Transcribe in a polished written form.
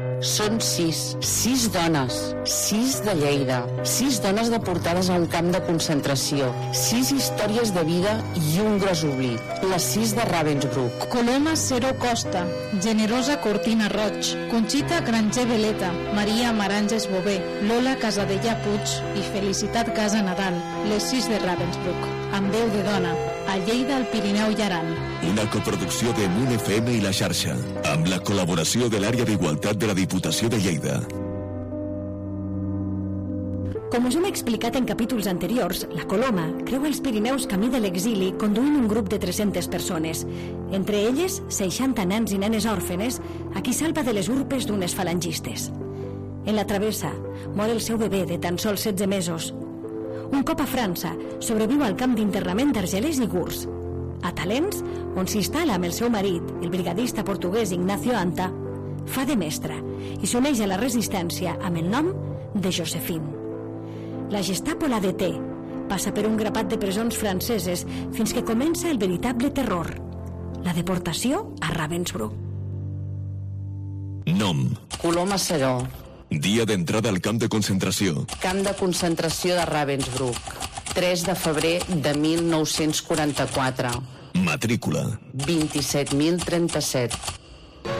Són 6 dones, 6 de Lleida, 6 dones deportades a un camp de concentració, 6 històries de vida i un gros oblit, les 6 de Ravensbrück. Coloma Cero Costa, Generosa Cortina Roig, Conxita Granger Veleta, Maria Maranges Bové, Lola Casadella Puig i Felicitat Casa Nadal, les 6 de Ravensbrück, amb veu de dona, a Lleida, al Pirineu i Aran. Una coproducció de Munt FM i La Xarxa, amb la col·laboració de l'Àrea d'Igualtat de la Diputació de Lleida. Com us hem explicat en capítols anteriors, la Coloma creua els Pirineus camí de l'exili conduint un grup de 300 persones, entre elles 60 nens i nenes òrfenes a qui salva de les urpes d'unes falangistes. En la travessa mor el seu bebè de tan sols 16 mesos. Un cop a França, sobreviu al camp d'internament d'Argelers i Gurs. A Talents, on s'instal·la amb el seu marit, el brigadista portuguès Ignacio Anta, fa de mestra i s'uneix a la resistència amb el nom de Josephine. La Gestapo la deté, passa per un grapat de presons franceses fins que comença el veritable terror, la deportació a Ravensbrück. Nom: Coloma Seró. Dia d'entrada al camp de concentració: Camp de concentració de Ravensbrück, 3 de febrer de 1944. Matrícula: 27.037.